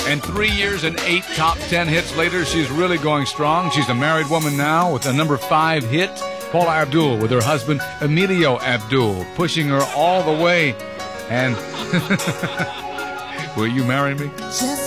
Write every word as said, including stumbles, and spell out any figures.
And three years and eight top ten hits later, she's really going strong. She's a married woman now with a number five hit. Paula Abdul with her husband, Emilio Abdul, pushing her all the way. And will you marry me? Just